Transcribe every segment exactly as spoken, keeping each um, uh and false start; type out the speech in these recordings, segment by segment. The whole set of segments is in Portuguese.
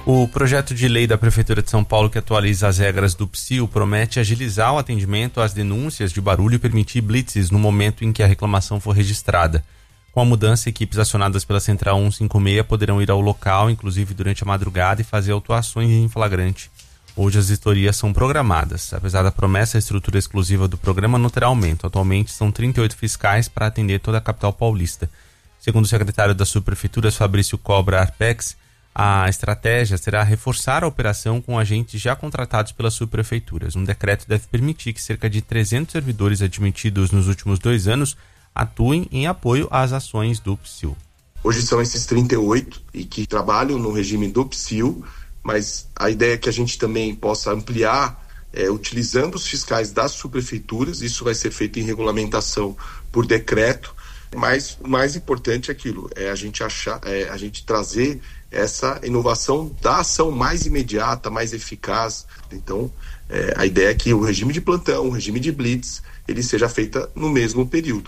O projeto de lei da Prefeitura de São Paulo que atualiza as regras do Psil promete agilizar o atendimento às denúncias de barulho e permitir blitzes no momento em que a reclamação for registrada. Com a mudança, equipes acionadas pela Central cento e cinquenta e seis poderão ir ao local, inclusive durante a madrugada, e fazer autuações em flagrante. Hoje as vistorias são programadas. Apesar da promessa, a estrutura exclusiva do programa não terá aumento. Atualmente são trinta e oito fiscais para atender toda a capital paulista. Segundo o secretário das subprefeituras, Fabrício Cobra Arpex, a estratégia será reforçar a operação com agentes já contratados pelas subprefeituras. Um decreto deve permitir que cerca de trezentos servidores admitidos nos últimos dois anos atuem em apoio às ações do Psil. Hoje são esses trinta e oito e que trabalham no regime do Psil, mas a ideia é que a gente também possa ampliar, é, utilizando os fiscais das subprefeituras. Isso vai ser feito em regulamentação por decreto, mas o mais importante é aquilo, é a gente achar, é a gente trazer essa inovação da ação mais imediata, mais eficaz. Então, é, a ideia é que o regime de plantão, o regime de blitz, ele seja feita no mesmo período.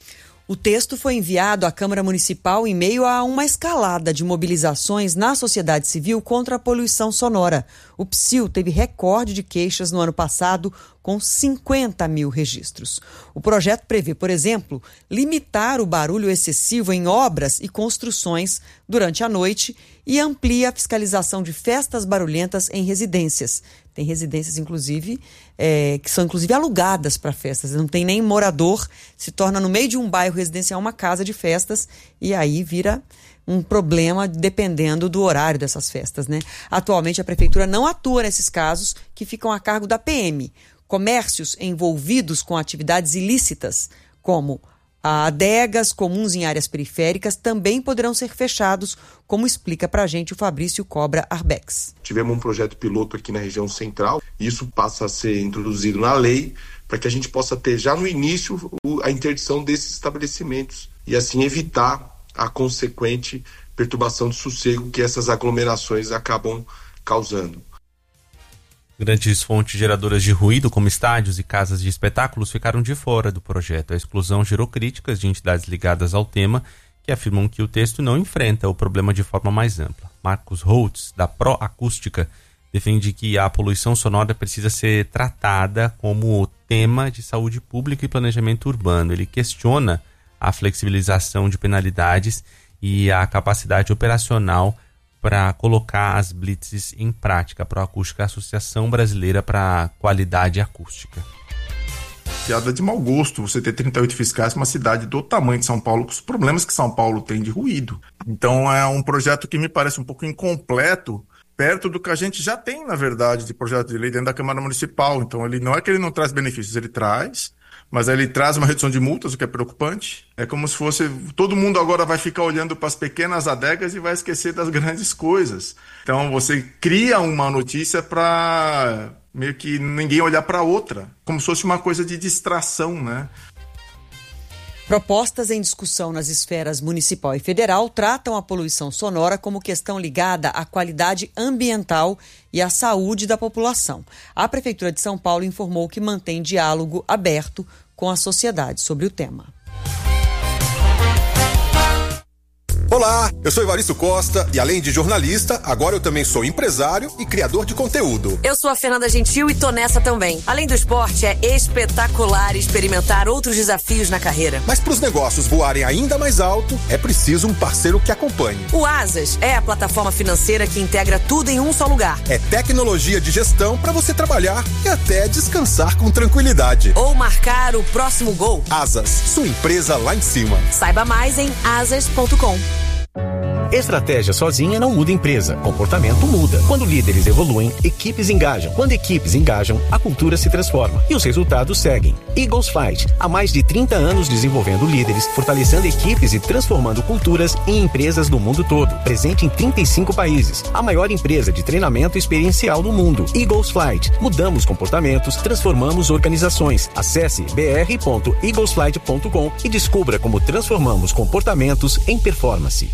O texto foi enviado à Câmara Municipal em meio a uma escalada de mobilizações na sociedade civil contra a poluição sonora. O Psil teve recorde de queixas no ano passado, com cinquenta mil registros. O projeto prevê, por exemplo, limitar o barulho excessivo em obras e construções durante a noite e amplia a fiscalização de festas barulhentas em residências. Tem residências, inclusive, é, que são inclusive alugadas para festas. Não tem nem morador, se torna no meio de um bairro residencial uma casa de festas e aí vira um problema dependendo do horário dessas festas, né? Atualmente a prefeitura não atua nesses casos que ficam a cargo da P M. Comércios envolvidos com atividades ilícitas, como adegas comuns em áreas periféricas, também poderão ser fechados, como explica pra gente o Fabrício Cobra Arbex. Tivemos um projeto piloto aqui na região central, e isso passa a ser introduzido na lei, para que a gente possa ter já no início a interdição desses estabelecimentos e assim evitar a consequente perturbação de sossego que essas aglomerações acabam causando. Grandes fontes geradoras de ruído, como estádios e casas de espetáculos, ficaram de fora do projeto. A exclusão gerou críticas de entidades ligadas ao tema, que afirmam que o texto não enfrenta o problema de forma mais ampla. Marcos Holtz, da Pro Acústica, defende que a poluição sonora precisa ser tratada como tema de saúde pública e planejamento urbano. Ele questiona a flexibilização de penalidades e a capacidade operacional para colocar as blitzes em prática. A Proacústica é a Associação Brasileira para Qualidade Acústica. Piada de mau gosto você ter trinta e oito fiscais para uma cidade do tamanho de São Paulo, com os problemas que São Paulo tem de ruído. Então é um projeto que me parece um pouco incompleto, perto do que a gente já tem, na verdade, de projeto de lei dentro da Câmara Municipal. Então ele não é que ele não traz benefícios, ele traz, mas aí ele traz uma redução de multas, o que é preocupante. É como se fosse, todo mundo agora vai ficar olhando para as pequenas adegas e vai esquecer das grandes coisas. Então você cria uma notícia para meio que ninguém olhar para outra, como se fosse uma coisa de distração, né? Propostas em discussão nas esferas municipal e federal tratam a poluição sonora como questão ligada à qualidade ambiental e à saúde da população. A Prefeitura de São Paulo informou que mantém diálogo aberto com a sociedade sobre o tema. Olá, eu sou Evaristo Costa e além de jornalista, agora eu também sou empresário e criador de conteúdo. Eu sou a Fernanda Gentil e tô nessa também. Além do esporte, é espetacular experimentar outros desafios na carreira. Mas para os negócios voarem ainda mais alto, é preciso um parceiro que acompanhe. O Asas é a plataforma financeira que integra tudo em um só lugar. É tecnologia de gestão para você trabalhar e até descansar com tranquilidade. Ou marcar o próximo gol. Asas, sua empresa lá em cima. Saiba mais em asas ponto com. Estratégia sozinha não muda empresa, comportamento muda. Quando líderes evoluem, equipes engajam. Quando equipes engajam, a cultura se transforma e os resultados seguem. Eagles Flight, há mais de trinta anos desenvolvendo líderes, fortalecendo equipes e transformando culturas em empresas do mundo todo. Presente em trinta e cinco países, a maior empresa de treinamento experiencial do mundo. Eagles Flight, mudamos comportamentos, transformamos organizações. Acesse b r ponto eagles flight ponto com e descubra como transformamos comportamentos em performance.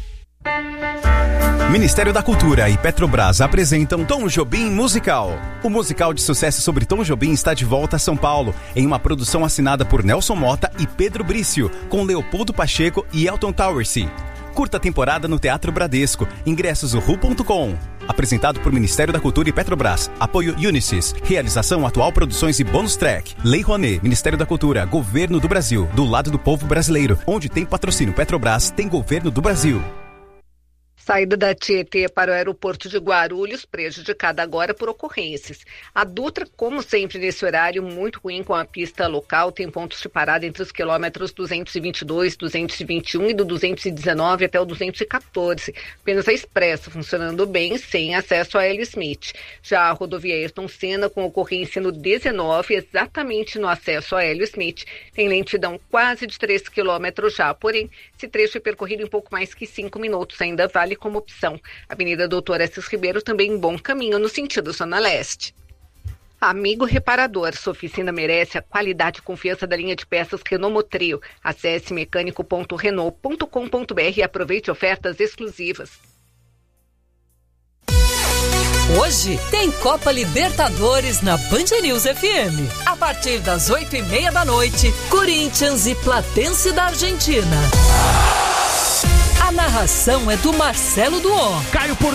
Ministério da Cultura e Petrobras apresentam Tom Jobim Musical. O musical de sucesso sobre Tom Jobim está de volta a São Paulo, em uma produção assinada por Nelson Mota e Pedro Brício, com Leopoldo Pacheco e Elton Towersey. Curta temporada no Teatro Bradesco. Ingressos no ru ponto com. Apresentado por Ministério da Cultura e Petrobras. Apoio Unisys. Realização Atual Produções e Bônus Track. Lei Rouanet. Ministério da Cultura. Governo do Brasil. Do lado do povo brasileiro. Onde tem patrocínio Petrobras, tem Governo do Brasil. Saída da Tietê para o aeroporto de Guarulhos, prejudicada agora por ocorrências. A Dutra, como sempre nesse horário, muito ruim com a pista local, tem pontos de parada entre os quilômetros duzentos e vinte e dois, duzentos e vinte e um e do duzentos e dezenove até o duzentos e quatorze. Apenas a Expressa funcionando bem, sem acesso a Hélio Smith. Já a rodovia Ayrton Senna, com ocorrência no dezenove, exatamente no acesso a Hélio Smith, tem lentidão quase de três quilômetros já, porém, esse trecho é percorrido em pouco mais que cinco minutos, ainda vale como opção. Avenida Doutor Assis Ribeiro também em bom caminho no sentido Zona Leste. Amigo reparador, sua oficina merece a qualidade e confiança da linha de peças Renault Motril. Acesse mecânico ponto renault ponto com ponto b r e aproveite ofertas exclusivas. Hoje tem Copa Libertadores na Band News F M. A partir das oito e meia da noite, Corinthians e Platense da Argentina. A narração é do Marcelo Duó. Caio por